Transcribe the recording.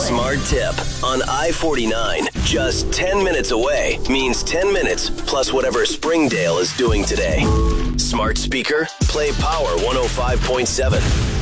Smart tip. On I-49, just 10 minutes away means 10 minutes plus whatever Springdale is doing today. Smart speaker, play Power 105.7.